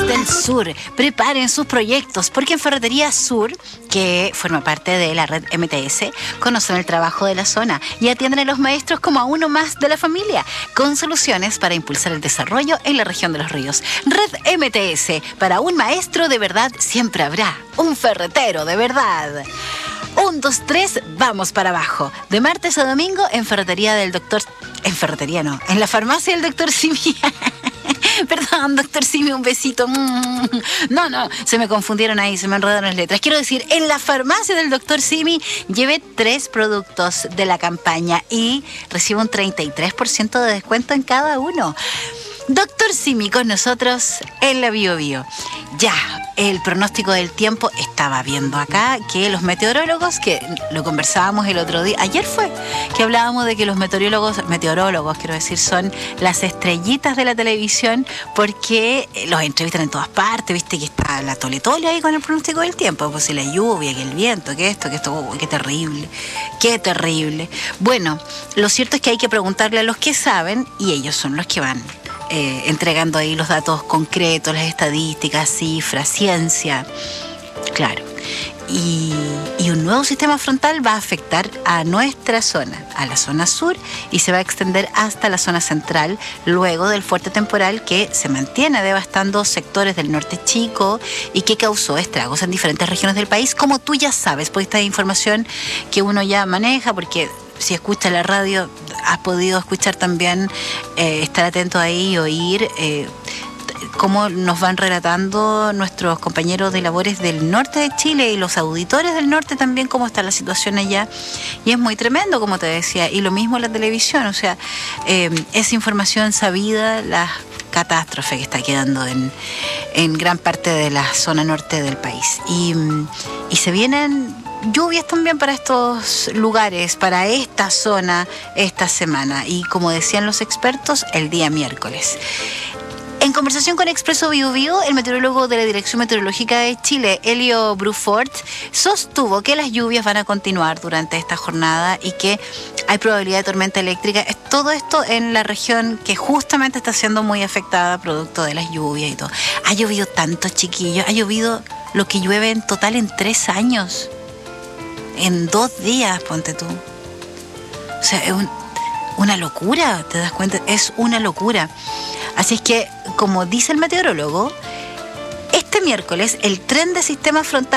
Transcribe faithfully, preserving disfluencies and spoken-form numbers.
del Sur. Preparen sus proyectos, porque en Ferretería Sur, que forma parte de la red M T S, conocen el trabajo de la zona y atienden a los maestros como a uno más de la familia, con soluciones para impulsar el desarrollo en la región de los ríos. Red M T S, para un maestro de verdad siempre habrá un ferretero de verdad. Un, dos, tres, vamos para abajo. De martes a domingo en Ferretería del Doctor... En Ferretería no, en la farmacia del Doctor Simi. Perdón, Doctor Simi, un besito. No, no, se me confundieron ahí, se me enredaron las letras. Quiero decir, en la farmacia del Doctor Simi llevé tres productos de la campaña y recibo un treinta y tres por ciento de descuento en cada uno. Doctor Simi con nosotros en la Bio Bio. Ya, el pronóstico del tiempo, estaba viendo acá que los meteorólogos, que lo conversábamos el otro día, ayer fue, que hablábamos de que los meteorólogos, meteorólogos quiero decir, son las estrellitas de la televisión porque los entrevistan en todas partes, viste que está la tole tole ahí con el pronóstico del tiempo, pues si la lluvia, que el viento, que esto, que esto, oh, qué terrible, qué terrible. Bueno, lo cierto es que hay que preguntarle a los que saben y ellos son los que van Eh, entregando ahí los datos concretos, las estadísticas, cifras, ciencia. Claro. Y, y un nuevo sistema frontal va a afectar a nuestra zona, a la zona sur, y se va a extender hasta la zona central, luego del fuerte temporal que se mantiene devastando sectores del norte chico y que causó estragos en diferentes regiones del país, como tú ya sabes, pues esta es información que uno ya maneja, porque si escuchas la radio, has podido escuchar también, eh, estar atento ahí y oír eh, cómo nos van relatando nuestros compañeros de labores del norte de Chile y los auditores del norte también, cómo está la situación allá. Y es muy tremendo, como te decía, y lo mismo en la televisión, o sea, eh, es información sabida, las catástrofe que está quedando en, en gran parte de la zona norte del país. Y, y se vienen lluvias también para estos lugares, para esta zona, esta semana. Y como decían los expertos, el día miércoles. En conversación con Expreso Bio Bio, el meteorólogo de la Dirección Meteorológica de Chile, Elio Brufort, sostuvo que las lluvias van a continuar durante esta jornada y que hay probabilidad de tormenta eléctrica. Todo esto en la región que justamente está siendo muy afectada producto de las lluvias y todo. Ha llovido tanto, chiquillos, ha llovido lo que llueve en total en tres años. En dos días, ponte tú. O sea, es un, una locura, ¿te das cuenta? Es una locura. Así es que, como dice el meteorólogo, este miércoles el tren de sistema frontal